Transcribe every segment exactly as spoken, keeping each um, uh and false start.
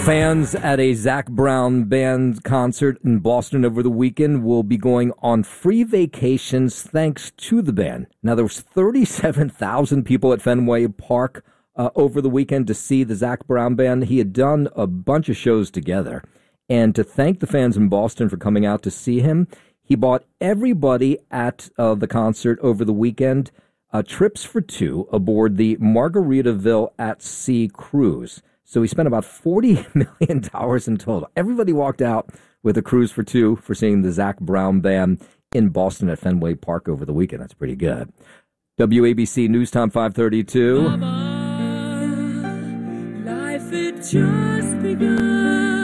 Fans at a Zac Brown Band concert in Boston over the weekend will be going on free vacations thanks to the band. Now, there was thirty-seven thousand people at Fenway Park uh, over the weekend to see the Zac Brown Band. He had done a bunch of shows together. And to thank the fans in Boston for coming out to see him, he bought everybody at uh, the concert over the weekend uh, trips for two aboard the Margaritaville at Sea cruise. So he spent about forty million dollars in total. Everybody walked out with a cruise for two for seeing the Zac Brown Band in Boston at Fenway Park over the weekend. That's pretty good. W A B C News Time five thirty-two. Mama, life had just begun.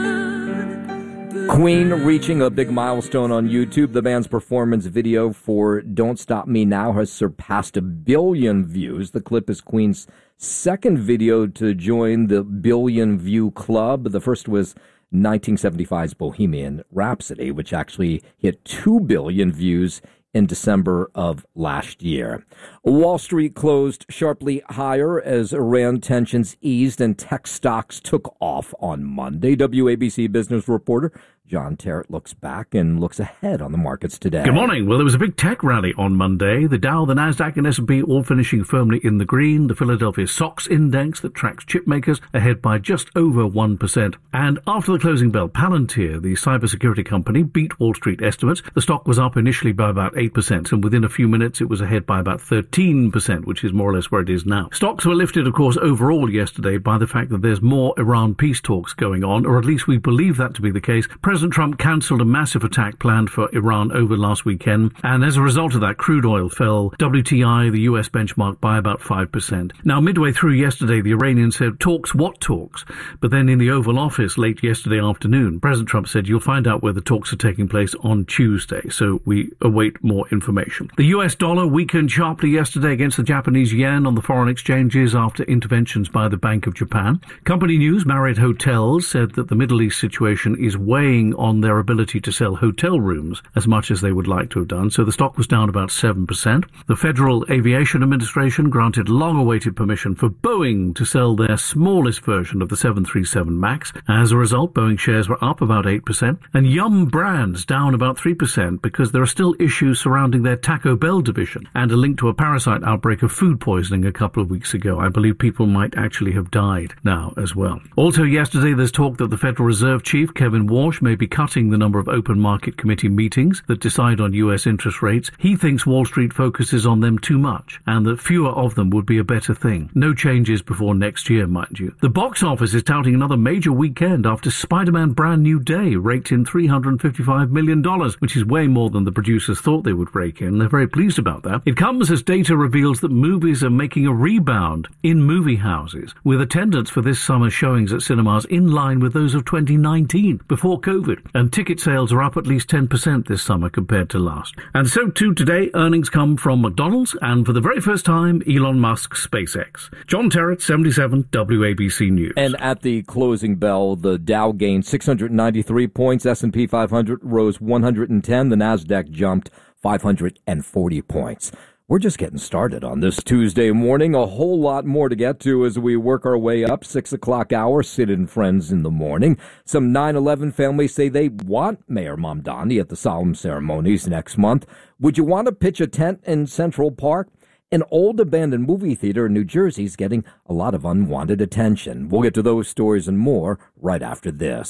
Queen reaching a big milestone on YouTube. The band's performance video for Don't Stop Me Now has surpassed a billion views. The clip is Queen's second video to join the billion view club. The first was nineteen seventy-five's Bohemian Rhapsody, which actually hit two billion views in December of last year. Wall Street closed sharply higher as Iran tensions eased and tech stocks took off on Monday. W A B C business reporter John Terrett looks back and looks ahead on the markets today. Good morning. Well, there was a big tech rally on Monday. The Dow, the Nasdaq, and S and P all finishing firmly in the green. The Philadelphia S O X index that tracks chip makers ahead by just over one percent. And after the closing bell, Palantir, the cybersecurity company, beat Wall Street estimates. The stock was up initially by about eight percent, and within a few minutes it was ahead by about thirteen percent, which is more or less where it is now. Stocks were lifted, of course, overall yesterday by the fact that there's more Iran peace talks going on, or at least we believe that to be the case. President Trump cancelled a massive attack planned for Iran over last weekend, and as a result of that, crude oil fell W T I, the U S benchmark, by about five percent. Now, midway through yesterday, the Iranians said, talks, what talks? But then in the Oval Office late yesterday afternoon, President Trump said, you'll find out where the talks are taking place on Tuesday, so we await more information. The U S dollar weakened sharply yesterday against the Japanese yen on the foreign exchanges after interventions by the Bank of Japan. Company news, Marriott Hotels said that the Middle East situation is weighing on their ability to sell hotel rooms as much as they would like to have done, so the stock was down about seven percent. The Federal Aviation Administration granted long-awaited permission for Boeing to sell their smallest version of the seven thirty-seven MAX. As a result, Boeing shares were up about eight percent, and Yum Brands down about three percent because there are still issues surrounding their Taco Bell division and a link to a parasite outbreak of food poisoning a couple of weeks ago. I believe people might actually have died now as well. Also yesterday, there's talk that the Federal Reserve Chief, Kevin Warsh, may be cutting the number of open market committee meetings that decide on U S interest rates. He thinks Wall Street focuses on them too much and that fewer of them would be a better thing. No changes before next year, mind you. The box office is touting another major weekend after Spider-Man Brand New Day raked in three hundred fifty-five million dollars, which is way more than the producers thought they would rake in. They're very pleased about that. It comes as data reveals that movies are making a rebound in movie houses, with attendance for this summer's showings at cinemas in line with those of twenty nineteen, before COVID. And ticket sales are up at least ten percent this summer compared to last. And so too today, earnings come from McDonald's and for the very first time, Elon Musk's SpaceX. John Terrett, seventy-seven W A B C News. And at the closing bell, the Dow gained six hundred ninety-three points, S and P five hundred rose one hundred ten, the Nasdaq jumped five hundred forty points. We're just getting started on this Tuesday morning. A whole lot more to get to as we work our way up. Six o'clock hour, Sid and Friends in the morning. Some nine eleven families say they want Mayor Mamdani at the solemn ceremonies next month. Would you want to pitch a tent in Central Park? An old abandoned movie theater in New Jersey is getting a lot of unwanted attention. We'll get to those stories and more right after this.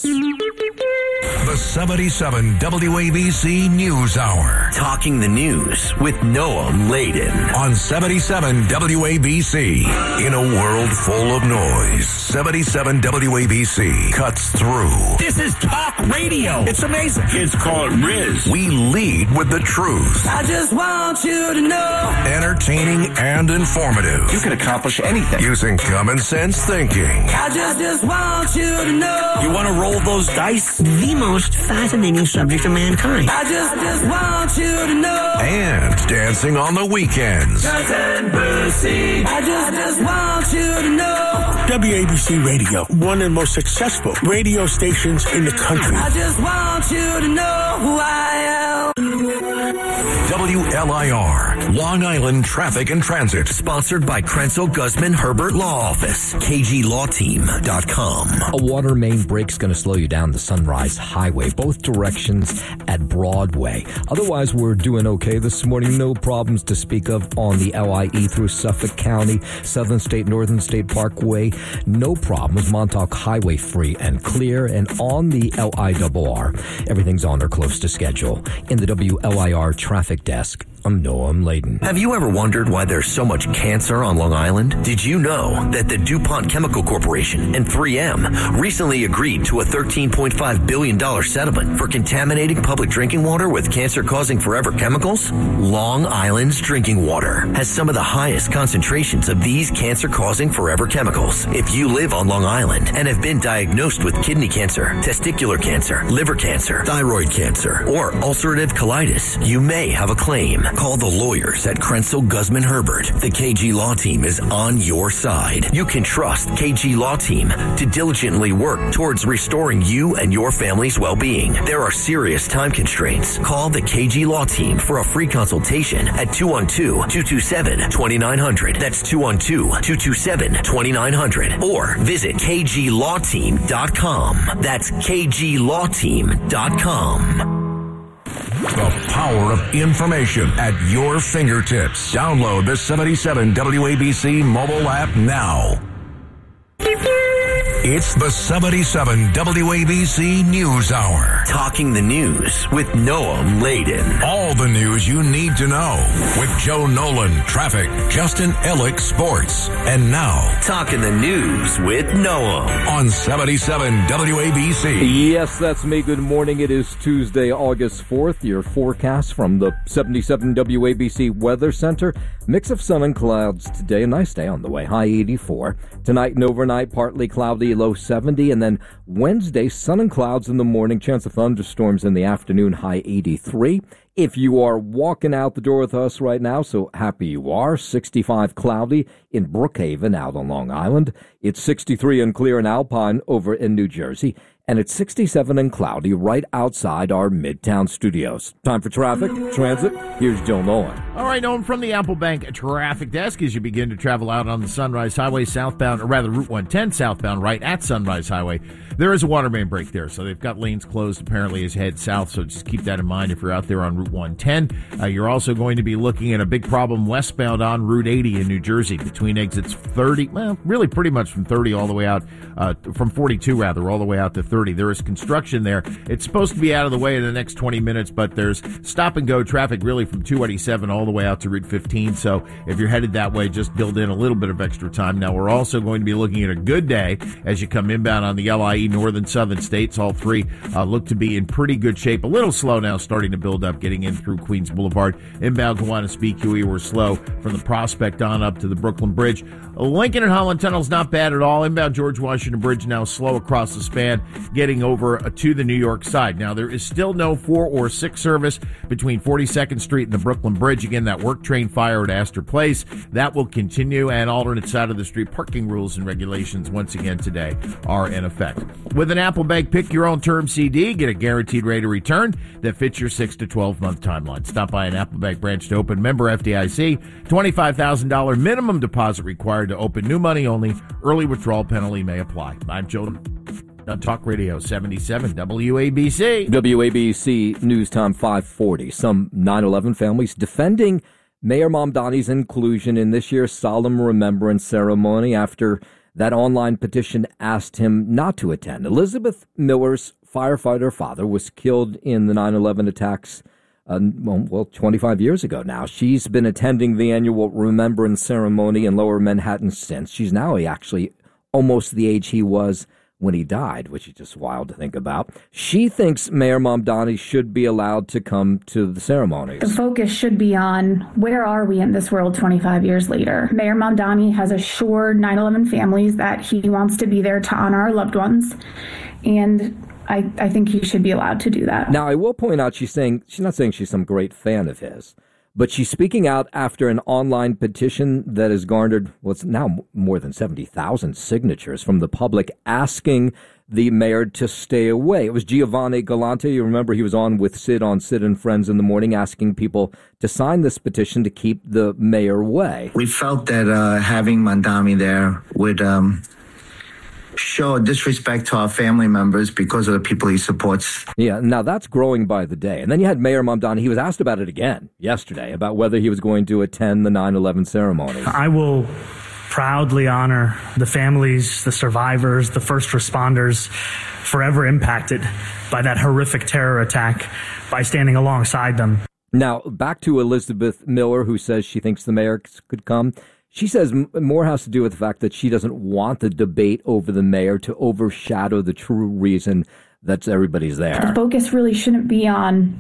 The seventy-seven W A B C News Hour. Talking the news with Noam Laden. On seventy-seven W A B C. In a world full of noise, seventy-seven W A B C cuts through. This is talk radio. It's amazing. It's called Riz. We lead with the truth. I just want you to know. Entertaining and informative. You can accomplish anything. Using common sense thinking. I just, just want you to know. You want to roll those dice? The most fascinating subject of mankind. I just, just want you to know. And dancing on the weekends. Guns and Brucey. I just, just want you to know. W A B C Radio, one of the most successful radio stations in the country. I just want you to know who I am. W L I R, Long Island Traffic and Transit. Sponsored by Krenzel Guzman Herbert Law Office, K G law team dot com. A water main break's going to slow you down the Sunrise Highway, both directions at Broadway. Otherwise, we're doing okay this morning. No problems to speak of on the L I E through Suffolk County, Southern State, Northern State Parkway. No problems. Montauk Highway free and clear. And on the L I R R, everything's on or close to schedule. In the W L I R traffic desk, I'm Noam Layden. Have you ever wondered why there's so much cancer on Long Island? Did you know that the DuPont Chemical Corporation and three M recently agreed to a thirteen point five billion dollars settlement for contaminating public drinking water with cancer-causing forever chemicals? Long Island's drinking water has some of the highest concentrations of these cancer-causing forever chemicals. If you live on Long Island and have been diagnosed with kidney cancer, testicular cancer, liver cancer, thyroid cancer, or ulcerative colitis, you may have a claim. Call the lawyers at Krenzel Guzman Herbert. The K G Law Team is on your side. You can trust K G Law Team to diligently work towards restoring you and your family's well-being. There are serious time constraints. Call the K G Law Team for a free consultation at two one two, two two seven, two nine zero zero. That's two one two, two two seven, two nine zero zero. Or visit K G law team dot com. That's K G law team dot com. The power of information at your fingertips. Download the seventy-seven W A B C mobile app now. It's the seventy-seven W A B C News Hour. Talking the news with Noam Layden. All the news you need to know with Joe Nolan, traffic, Justin Ellick, sports. And now, Talking the news with Noam on seventy-seven W A B C. Yes, that's me. Good morning. It is Tuesday, August fourth. Your forecast from the seventy-seven W A B C Weather Center. Mix of sun and clouds today. A nice day on the way. High eighty-four. Tonight and overnight, partly cloudy, low seventy. And then Wednesday, sun and clouds in the morning. Chance of thunderstorms in the afternoon, high eighty-three. If you are walking out the door with us right now, so happy you are, sixty-five cloudy in Brookhaven out on Long Island. It's sixty-three and clear in Alpine over in New Jersey. And it's sixty-seven and cloudy right outside our Midtown studios. Time for traffic, transit. Here's Joe Nolan. All right, Noam from the Apple Bank Traffic Desk as you begin to travel out on the Sunrise Highway southbound, or rather Route one ten southbound, right at Sunrise Highway. There is a water main break there, so they've got lanes closed apparently as you head south, so just keep that in mind if you're out there on Route one ten. Uh, you're also going to be looking at a big problem westbound on Route eighty in New Jersey between exits thirty, well, really pretty much from thirty all the way out, uh, from forty-two rather, all the way out to thirty. There is construction there. It's supposed to be out of the way in the next twenty minutes, but there's stop and go traffic really from two eighty-seven all the way out to Route fifteen. So if you're headed that way, just build in a little bit of extra time. Now, we're also going to be looking at a good day as you come inbound on the L I E northern southern states. All three uh, look to be in pretty good shape. A little slow now, starting to build up, getting in through Queens Boulevard. Inbound Kiwanis B Q E were slow from the Prospect on up to the Brooklyn Bridge. Lincoln and Holland Tunnel's not bad at all. Inbound George Washington Bridge now slow across the span, getting over to the New York side. Now, there is still no four or six service between forty-second Street and the Brooklyn Bridge. Again, that work train fire at Astor Place, that will continue, and alternate side of the street parking rules and regulations once again today are in effect. With an Apple Bank Pick Your Own Term C D, get a guaranteed rate of return that fits your six to twelve month timeline. Stop by an Apple Bank branch to open. Member F D I C, twenty-five thousand dollars minimum deposit required to open. New money only. Early withdrawal penalty may apply. I'm Joe on Talk Radio seventy-seven W A B C. W A B C News Time five forty. Some nine eleven families defending Mayor Mamdani's inclusion in this year's solemn remembrance ceremony after that online petition asked him not to attend. Elizabeth Miller's firefighter father was killed in the nine eleven attacks Uh, well, twenty-five years ago now. She's been attending the annual remembrance ceremony in Lower Manhattan since. She's now actually almost the age he was when he died, which is just wild to think about. She thinks Mayor Mamdani should be allowed to come to the ceremonies. The focus should be on where are we in this world twenty-five years later. Mayor Mamdani has assured nine eleven families that he wants to be there to honor our loved ones, and I, I think he should be allowed to do that. Now, I will point out she's saying she's not saying she's some great fan of his, but she's speaking out after an online petition that has garnered what's now more than seventy thousand signatures from the public asking the mayor to stay away. It was Giovanni Galante. You remember he was on with Sid on Sid and Friends in the morning asking people to sign this petition to keep the mayor away. We felt that uh, having Mamdani there would um, show disrespect to our family members because of the people he supports. Yeah, now that's growing by the day. And then you had Mayor Mamdani. He was asked about it again yesterday, about whether he was going to attend the nine eleven ceremony. I will proudly honor the families, the survivors, the first responders forever impacted by that horrific terror attack by standing alongside them. Now, back to Elizabeth Miller, who says she thinks the mayor could come. She says more has to do with the fact that she doesn't want the debate over the mayor to overshadow the true reason that everybody's there. The focus really shouldn't be on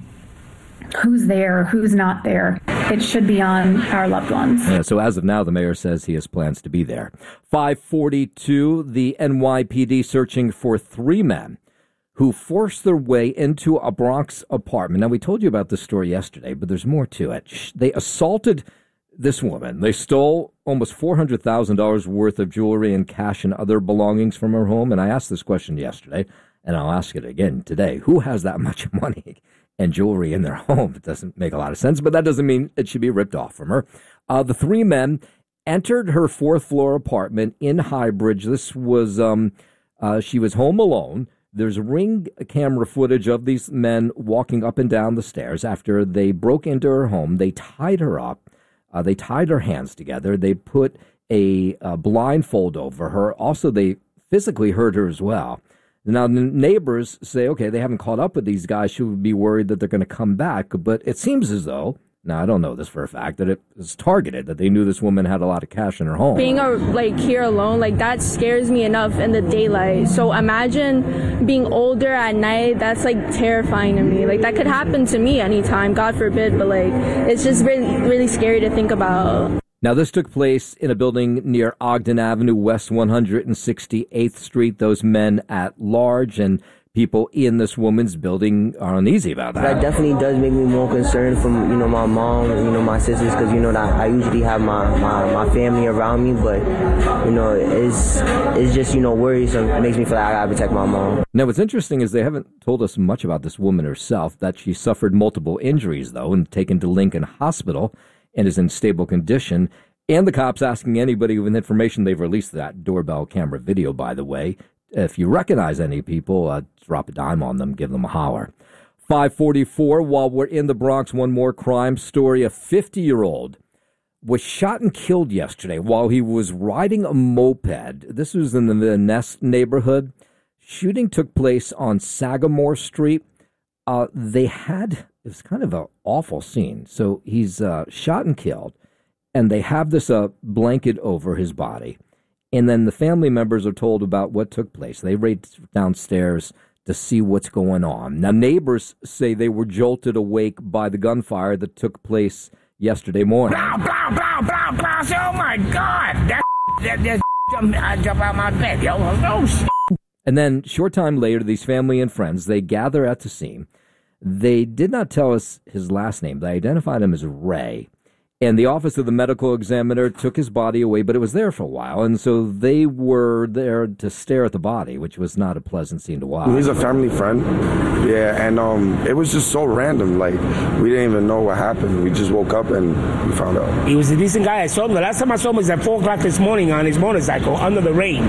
who's there, who's not there. It should be on our loved ones. Yeah, so as of now, the mayor says he has plans to be there. five forty-two, the N Y P D searching for three men who forced their way into a Bronx apartment. Now, we told you about this story yesterday, but there's more to it. They assaulted this woman. They stole almost four hundred thousand dollars worth of jewelry and cash and other belongings from her home. And I asked this question yesterday, and I'll ask it again today. Who has that much money and jewelry in their home? It doesn't make a lot of sense, but that doesn't mean it should be ripped off from her. Uh, the three men entered her fourth floor apartment in Highbridge. This was, um, uh, she was home alone. There's ring camera footage of these men walking up and down the stairs. After they broke into her home, they tied her up. Uh, they tied her hands together. They put a, a blindfold over her. Also, they physically hurt her as well. Now, the neighbors say, okay, they haven't caught up with these guys. She would be worried that they're going to come back. But it seems as though, now I don't know this for a fact, that it was targeted, that they knew this woman had a lot of cash in her home. Being a, like here alone, like that scares me enough in the daylight. So imagine being older at night. That's like terrifying to me. Like that could happen to me anytime, God forbid. But like it's just really, really scary to think about. Now, this took place in a building near Ogden Avenue, West one hundred sixty-eighth Street. Those men at large and people in this woman's building are uneasy about that. That definitely does make me more concerned from, you know, my mom and, you know, my sisters, because, you know, that I usually have my, my, my family around me, but, you know, it's, it's just, you know, worrisome. It makes me feel like I gotta protect my mom. Now, what's interesting is they haven't told us much about this woman herself, that she suffered multiple injuries, though, and taken to Lincoln Hospital and is in stable condition. And the cops asking anybody with information. They've released that doorbell camera video, by the way. If you recognize any people, uh, drop a dime on them, give them a holler. five forty-four, while we're in the Bronx, one more crime story. A fifty-year-old was shot and killed yesterday while he was riding a moped. This was in the Van Ness neighborhood. Shooting took place on Sagamore Street. Uh, they had, it was kind of an awful scene. So he's uh, shot and killed, and they have this uh, blanket over his body. And then the family members are told about what took place. They race downstairs to see what's going on. Now, neighbors say they were jolted awake by the gunfire that took place yesterday morning. Blah, blah, blah, blah, blah. Oh, my God. That, that, that, I jump out my bed, yo. Oh, shit. And then, short time later, these family and friends, they gather at the scene. They did not tell us his last name. They identified him as Ray. And the office of the medical examiner took his body away, but it was there for a while. And so they were there to stare at the body, which was not a pleasant scene to watch. He's a family friend. Yeah, and um, it was just so random. Like, we didn't even know what happened. We just woke up and we found out. He was a decent guy. I saw him. The last time I saw him was at four o'clock this morning on his motorcycle under the rain.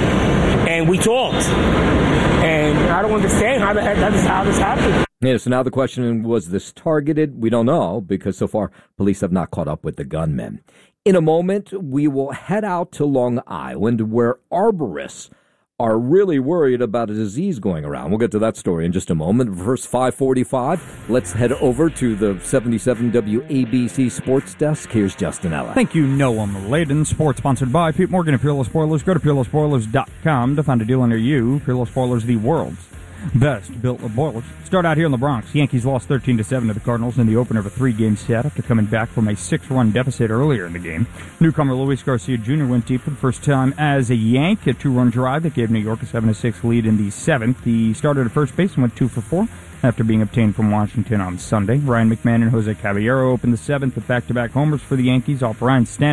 And we talked. And I don't understand how, the, how, this, how this happened. Yeah, so now the question, was this targeted? We don't know, because so far police have not caught up with the gunmen. In a moment, we will head out to Long Island, where arborists are really worried about a disease going around. We'll get to that story in just a moment. First, five forty-five, let's head over to the seventy-seven W A B C Sports Desk. Here's Justin Ella. Thank you, Noam Layden. Sports sponsored by Pete Morgan and Peerless Spoilers. Go to peerless spoilers dot com to find a deal near you. Peerless Spoilers, the world's best built boilers. Start out here in the Bronx. Yankees lost thirteen to seven to the Cardinals in the opener of a three-game set after coming back from a six-run deficit earlier in the game. Newcomer Luis Garcia Junior went deep for the first time as a Yank, a two-run drive that gave New York a seven to six lead in the seventh. He started at first base and went two for four after being obtained from Washington on Sunday. Ryan McMahon and Jose Caballero opened the seventh with back-to-back homers for the Yankees off Ryan Stanek.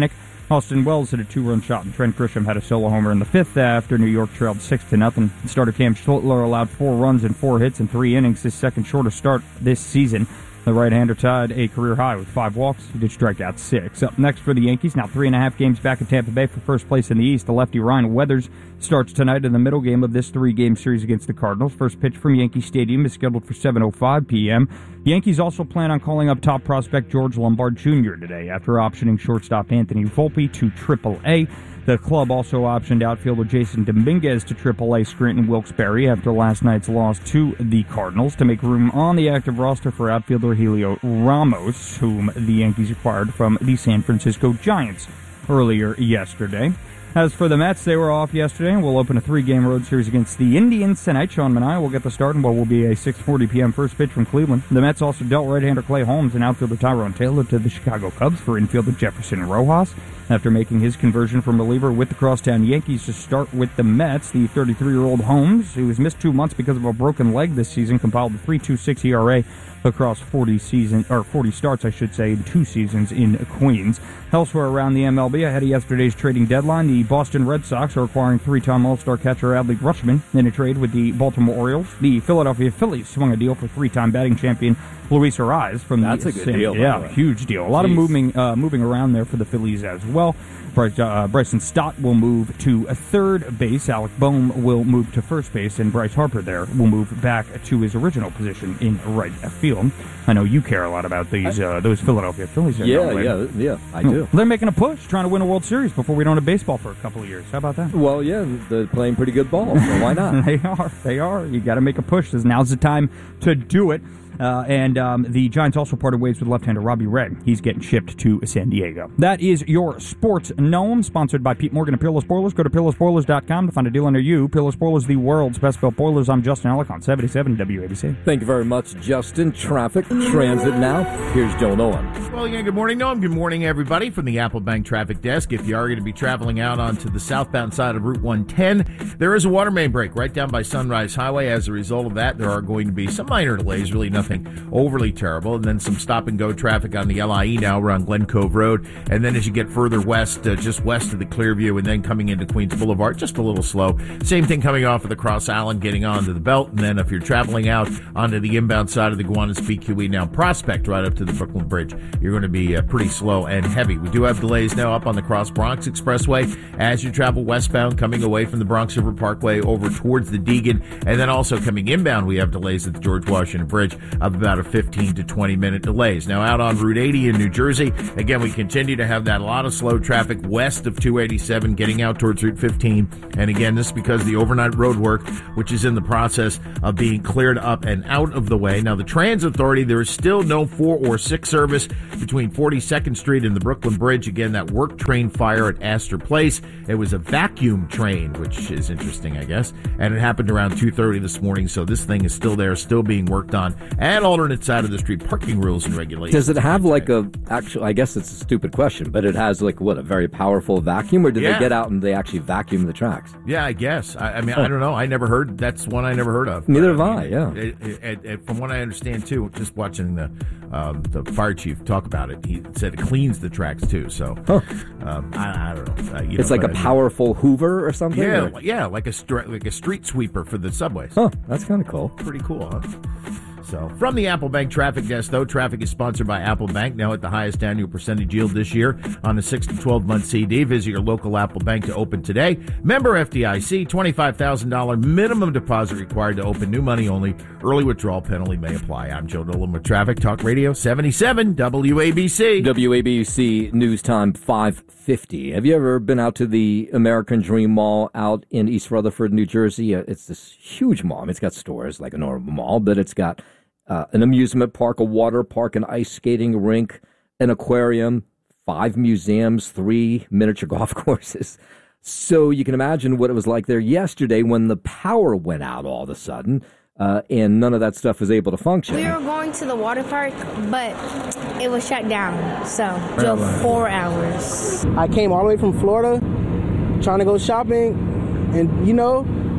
Austin Wells hit a two-run shot, and Trent Grisham had a solo homer in the fifth after New York trailed six to nothing. Starter Cam Schlittler allowed four runs and four hits in three innings, his second shortest start this season. The right-hander tied a career high with five walks. He did strike out six. Up next for the Yankees, now three and a half games back in Tampa Bay for first place in the East. The lefty Ryan Weathers starts tonight in the middle game of this three-game series against the Cardinals. First pitch from Yankee Stadium is scheduled for seven oh five p.m. The Yankees also plan on calling up top prospect George Lombard Junior today after optioning shortstop Anthony Volpe to triple A. The club also optioned outfielder Jason Dominguez to triple A Scranton Wilkes-Barre after last night's loss to the Cardinals to make room on the active roster for outfielder Helio Ramos, whom the Yankees acquired from the San Francisco Giants earlier yesterday. As for the Mets, they were off yesterday and will open a three-game road series against the Indians tonight. Sean Manaea will get the start in what will be a six forty p.m. first pitch from Cleveland. The Mets also dealt right-hander Clay Holmes and outfielder Tyrone Taylor to the Chicago Cubs for infielder Jefferson Rojas. After making his conversion from reliever with the Crosstown Yankees to start with the Mets, the thirty-three-year-old Holmes, who has missed two months because of a broken leg this season, compiled a three point two six E R A across forty season or forty starts, I should say, in two seasons in Queens. Elsewhere around the M L B, ahead of yesterday's trading deadline, the Boston Red Sox are acquiring three-time All-Star catcher Adley Rutschman in a trade with the Baltimore Orioles. The Philadelphia Phillies swung a deal for three-time batting champion Luis Arraez from That's the a good San- deal. Yeah, huge deal. A lot Jeez. of moving uh, moving around there for the Phillies as well. Bryce, uh, Bryson Stott will move to a third base. Alec Boehm will move to first base, and Bryce Harper there will move back to his original position in right field. I know you care a lot about these uh, those Philadelphia Phillies. Yeah, yeah, yeah, I do. They're making a push, trying to win a World Series before we don't have baseball for a couple of years. How about that? Well, yeah, they're playing pretty good ball, so why not? They are. They are. You got to make a push. Now's the time to do it. Uh, and um, the Giants also parted ways with left-hander Robbie Ray. He's getting shipped to San Diego. That is your Sports Gnome, sponsored by Pete Morgan and Peerless Boilers. Go to peerless boilers dot com to find a deal near you. Peerless Boilers, the world's best-built boilers. I'm Justin Ellick on seventy-seven W A B C. Thank you very much, Justin. Traffic, transit now. Here's Joe Nolan. Well, again, good morning, Noam. Good morning, everybody, from the Apple Bank Traffic Desk. If you are going to be traveling out onto the southbound side of Route one ten, there is a water main break right down by Sunrise Highway. As a result of that, there are going to be some minor delays, really nothing overly terrible, and then some stop-and-go traffic on the L I E now around Glen Cove Road, and then as you get further west, uh, just west of the Clearview, and then coming into Queens Boulevard, just a little slow. Same thing coming off of the Cross Island, getting onto the belt, and then if you're traveling out onto the inbound side of the Gowanus B Q E, now Prospect, right up to the Brooklyn Bridge, you're going to be uh, pretty slow and heavy. We do have delays now up on the Cross Bronx Expressway as you travel westbound, coming away from the Bronx River Parkway over towards the Deegan, and then also coming inbound, we have delays at the George Washington Bridge of about a fifteen to twenty minute delays. Now out on Route eighty in New Jersey, again, we continue to have that a lot of slow traffic west of two eighty-seven getting out towards Route fifteen. And again, this is because of the overnight road work, which is in the process of being cleared up and out of the way. Now the Transit Authority, there is still no four or six service between forty-second Street and the Brooklyn Bridge. Again, that work train fire at Astor Place. It was a vacuum train, which is interesting, I guess. And it happened around two thirty this morning, so this thing is still there, still being worked on. And alternate side of the street parking rules and regulations. Does it have like a actual? I guess it's a stupid question, but it has like what, a very powerful vacuum, or did Yeah. they get out and they actually vacuum the tracks? Yeah, I guess. I, I mean, I don't know. I never heard. That's one I never heard of. Neither But, have I. mean, Yeah. It, it, it, it, from what I understand too, just watching the um, the fire chief talk about it, he said it cleans the tracks too. So um, I, I don't know. Uh, you It's know, like a but I mean- powerful Hoover or something. Yeah, or- like- yeah, like a str- like a street sweeper for the subways. Huh, that's kind of cool. Pretty cool, huh? So, from the Apple Bank Traffic Desk, though, traffic is sponsored by Apple Bank, now at the highest annual percentage yield this year on a six to twelve month C D. Visit your local Apple Bank to open today. Member F D I C, twenty-five thousand dollars minimum deposit required to open. New money only. Early withdrawal penalty may apply. I'm Joe Nolan with Traffic Talk Radio seventy-seven W A B C. W A B C News Time five fifty. Have you ever been out to the American Dream Mall out in East Rutherford, New Jersey? Uh, It's this huge mall. I mean, it's got stores like a normal mall, but it's got uh, an amusement park, a water park, an ice skating rink, an aquarium, five museums, three miniature golf courses. So you can imagine what it was like there yesterday when the power went out all of a sudden. Uh, and none of that stuff was able to function. We were going to the water park, but it was shut down, so drove four hours. I came all the way from Florida trying to go shopping, and, you know,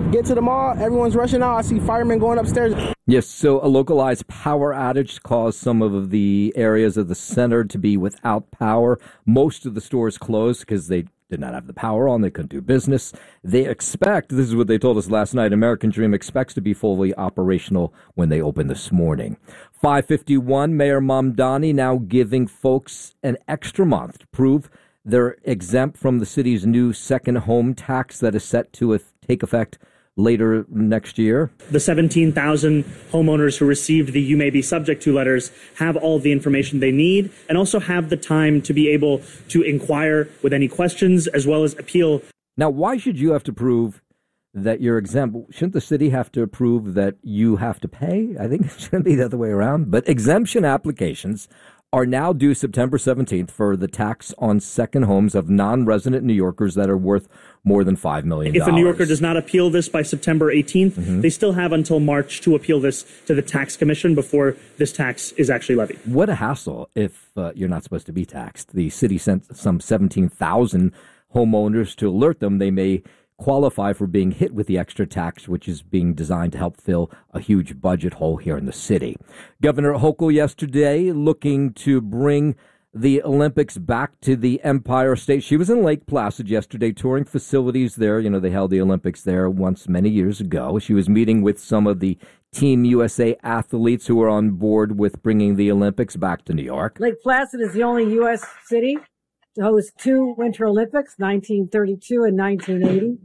get to the mall, everyone's rushing out. I see firemen going upstairs. Yes, so a localized power outage caused some of the areas of the center to be without power. Most of the stores closed because they did not have the power on. They couldn't do business. They expect, this is what they told us last night, American Dream expects to be fully operational when they open this morning. five fifty-one, Mayor Mamdani now giving folks an extra month to prove they're exempt from the city's new second home tax that is set to take effect later next year. The seventeen thousand homeowners who received the You May Be Subject To letters have all the information they need and also have the time to be able to inquire with any questions as well as appeal. Now, why should you have to prove that you're exempt? Shouldn't the city have to prove that you have to pay? I think it shouldn't be the other way around. But exemption applications are now due September seventeenth for the tax on second homes of non-resident New Yorkers that are worth more than five million dollars. If a New Yorker does not appeal this by September eighteenth, mm-hmm. they still have until March to appeal this to the tax commission before this tax is actually levied. What a hassle if uh, you're not supposed to be taxed. The city sent some seventeen thousand homeowners to alert them they may qualify for being hit with the extra tax, which is being designed to help fill a huge budget hole here in the city. Governor Hochul yesterday looking to bring the Olympics back to the Empire State. She was in Lake Placid yesterday touring facilities there. You know, they held the Olympics there once many years ago. She was meeting with some of the Team U S A athletes who were on board with bringing the Olympics back to New York. Lake Placid is the only U S city to host two Winter Olympics, nineteen thirty-two and nineteen eighty.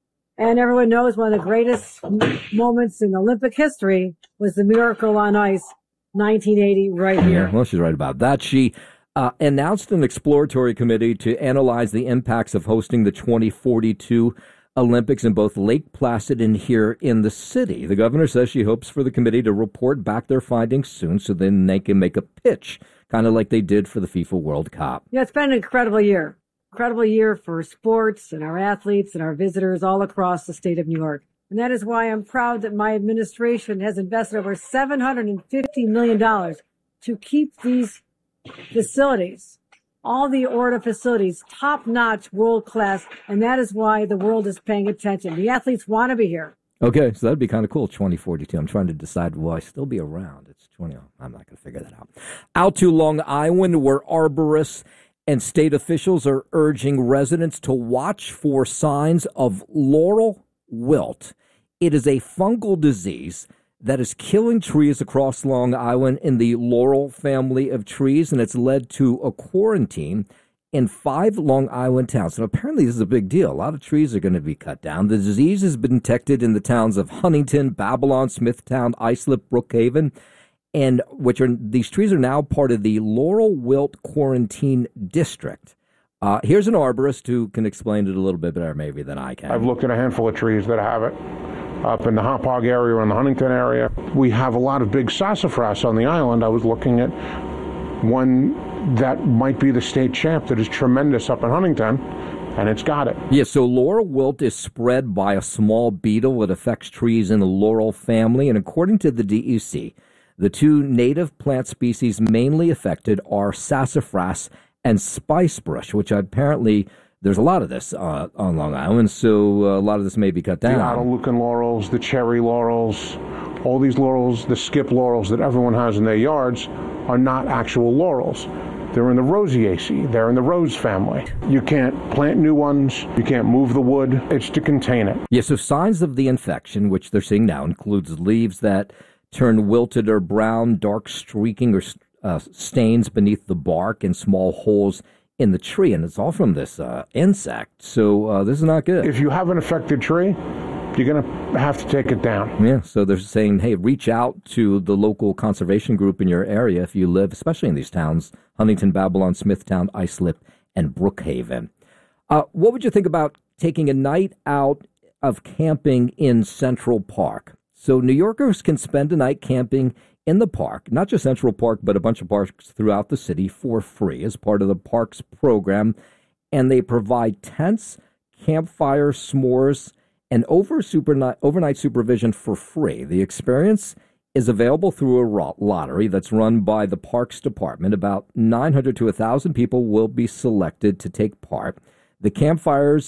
And everyone knows one of the greatest moments in Olympic history was the Miracle on Ice, nineteen eighty, right here. Yeah, well, she's right about that. She uh, announced an exploratory committee to analyze the impacts of hosting the twenty forty-two Olympics in both Lake Placid and here in the city. The governor says she hopes for the committee to report back their findings soon so then they can make a pitch, kind of like they did for the FIFA World Cup. Yeah, it's been an incredible year. Incredible year for sports and our athletes and our visitors all across the state of New York. And that is why I'm proud that my administration has invested over seven hundred fifty million dollars to keep these facilities, all the O R D A facilities, top-notch, world-class, and that is why the world is paying attention. The athletes want to be here. Okay, so that'd be kind of cool, twenty forty-two. I'm trying to decide, will I still be around? It's twenty. I'm not going to figure that out. Out to Long Island, where arborists and state officials are urging residents to watch for signs of laurel wilt. It is a fungal disease that is killing trees across Long Island in the laurel family of trees, and it's led to a quarantine in five Long Island towns. And apparently this is a big deal. A lot of trees are going to be cut down. The disease has been detected in the towns of Huntington, Babylon, Smithtown, Islip, Brookhaven, and which are these trees are now part of the Laurel Wilt Quarantine District. Uh, here's an arborist who can explain it a little bit better maybe than I can. I've looked at a handful of trees that have it. Up in the Hauppauge area or in the Huntington area, we have a lot of big sassafras on the island. I was looking at one that might be the state champ that is tremendous up in Huntington, and it's got it. Yeah, so laurel wilt is spread by a small beetle that affects trees in the laurel family, and according to the D E C, the two native plant species mainly affected are sassafras and spicebush, which apparently there's a lot of this uh, on Long Island, so uh, a lot of this may be cut down. The Adelucan laurels, the cherry laurels, all these laurels, the skip laurels that everyone has in their yards are not actual laurels. They're in the Roseaceae. They're in the rose family. You can't plant new ones. You can't move the wood. It's to contain it. Yeah, so signs of the infection, which they're seeing now, includes leaves that turn wilted or brown, dark streaking or uh, stains beneath the bark, and small holes in the tree. And it's all from this uh, insect. So uh, this is not good. If you have an affected tree, you're going to have to take it down. Yeah, so they're saying, hey, reach out to the local conservation group in your area if you live, especially in these towns, Huntington, Babylon, Smithtown, Islip, and Brookhaven. Uh, what would you think about taking a night out of camping in Central Park? So New Yorkers can spend a night camping in the park, not just Central Park, but a bunch of parks throughout the city for free as part of the parks program. And they provide tents, campfire, s'mores, and over super, overnight supervision for free. The experience is available through a lottery that's run by the Parks Department. About nine hundred to one thousand people will be selected to take part. The campfires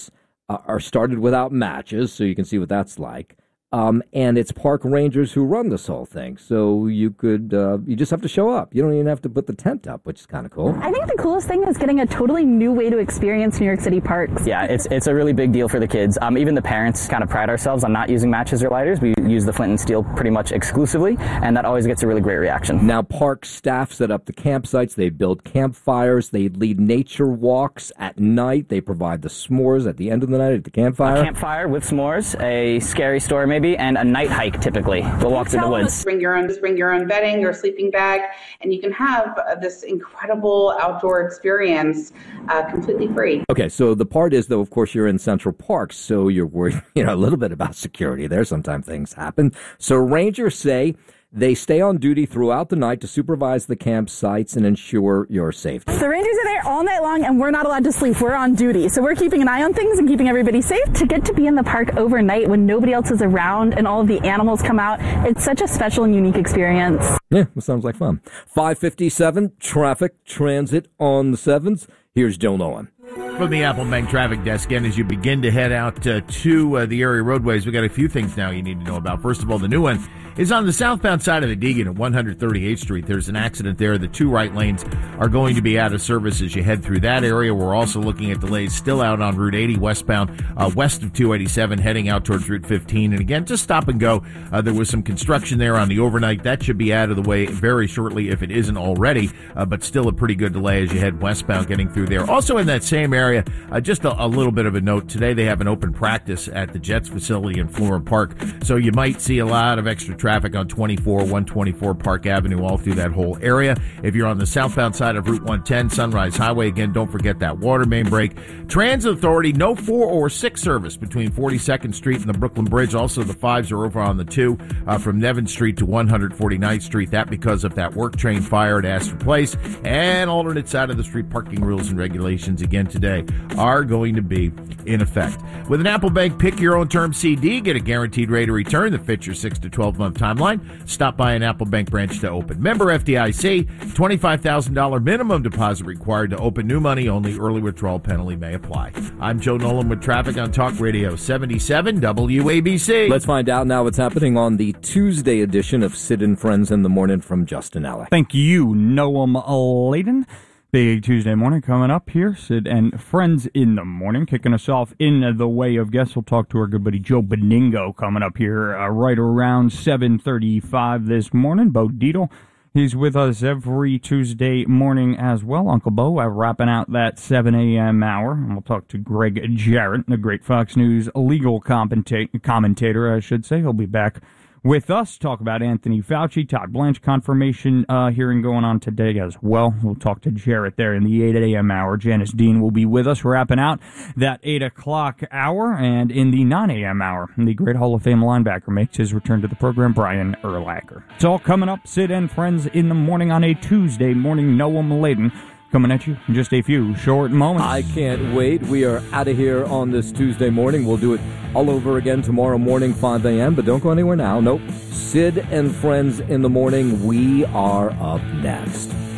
uh, are started without matches, so you can see what that's like. Um, and it's park rangers who run this whole thing. So you could, uh, you just have to show up. You don't even have to put the tent up, which is kind of cool. I think the coolest thing is getting a totally new way to experience New York City parks. Yeah, it's it's a really big deal for the kids. Um, even the parents kind of pride ourselves on not using matches or lighters. We use the flint and steel pretty much exclusively, and that always gets a really great reaction. Now, park staff set up the campsites. They build campfires. They lead nature walks at night. They provide the s'mores at the end of the night at the campfire. A campfire with s'mores, a scary story maybe, and a night hike typically. We'll walk through the woods. Bring your own, just bring your own bedding or sleeping bag, and you can have uh, this incredible outdoor experience uh, completely free. Okay, so the part is, though, of course, you're in Central Park, so you're worried, you know, a little bit about security there. Sometimes things happen. So rangers say they stay on duty throughout the night to supervise the campsites and ensure your safety. The rangers are there all night long, and we're not allowed to sleep. We're on duty. So we're keeping an eye on things and keeping everybody safe. To get to be in the park overnight when nobody else is around and all of the animals come out, it's such a special and unique experience. Yeah, it sounds like fun. five fifty-seven, traffic, transit on the sevens. Here's Joe Nolan. From the Apple Bank Traffic Desk, and as you begin to head out uh, to uh, the area roadways, we got a few things now you need to know about. First of all, the new one is on the southbound side of the Deegan at one thirty-eighth Street. There's an accident there. The two right lanes are going to be out of service as you head through that area. We're also looking at delays still out on Route eighty westbound, uh, west of two eighty-seven, heading out towards Route fifteen. And again, just stop and go. Uh, there was some construction there on the overnight. That should be out of the way very shortly if it isn't already, uh, but still a pretty good delay as you head westbound getting through there. Also in that same area, uh, just a, a little bit of a note. Today they have an open practice at the Jets facility in Florham Park, so you might see a lot of extra traffic on twenty-four, one twenty-four Park Avenue, all through that whole area. If you're on the southbound side of Route one ten, Sunrise Highway, again, don't forget that water main break. Transit Authority, no four or six service between forty-second Street and the Brooklyn Bridge. Also, the fives are over on the two uh, from Nevin Street to one forty-ninth Street. That because of that work train fire at Astor Place. And alternate side of the street parking rules and regulations, again, today are going to be in effect. With an Apple Bank Pick Your Own Term C D, get a guaranteed rate of return that fits your six to twelve month timeline. Stop by an Apple Bank branch to open. Member F D I C, twenty-five thousand dollars minimum deposit required to open. New money only. Early withdrawal penalty may apply. I'm Joe Nolan with traffic on Talk Radio seventy-seven W A B C. Let's find out now what's happening on the Tuesday edition of Sid and Friends in the Morning from Justin Alec. Thank you, Noam Layden. Big Tuesday morning coming up here. Sid and Friends in the Morning. Kicking us off in the way of guests. We'll talk to our good buddy Joe Beningo coming up here uh, right around seven thirty-five this morning. Bo Dietl, he's with us every Tuesday morning as well. Uncle Bo, uh, wrapping out that seven a.m. hour. And we'll talk to Greg Jarrett, the great Fox News legal commenta- commentator, I should say. He'll be back with us, talk about Anthony Fauci, Todd Blanche confirmation uh, hearing going on today as well. We'll talk to Jarrett there in the eight a.m. hour. Janice Dean will be with us, wrapping out that eight o'clock hour. And in the nine a.m. hour, the great Hall of Fame linebacker makes his return to the program, Brian Urlacher. It's all coming up, Sid and Friends in the Morning on a Tuesday morning. Noam Layden coming at you in just a few short moments. I can't wait. We are out of here on this Tuesday morning. We'll do it all over again tomorrow morning, five a.m., but don't go anywhere now. Nope. Sid and Friends in the Morning. We are up next.